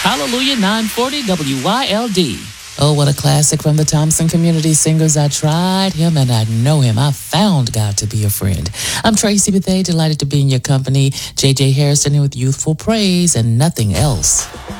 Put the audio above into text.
Hallelujah 940 WYLD. Oh, what a classic from the Thompson Community Singers. I tried him and I know him. I found God to be a friend. I'm Tracy Bethea, delighted to be in your company. J.J. Harrison here with Youthful Praise and Nothing Else.